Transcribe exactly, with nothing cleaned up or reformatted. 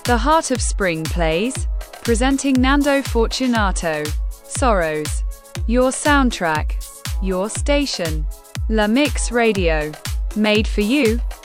The Heart of Spring plays, presenting Nando Fortunato. Sorrows. Your soundtrack. Your station. La Mix Radio. Made for you,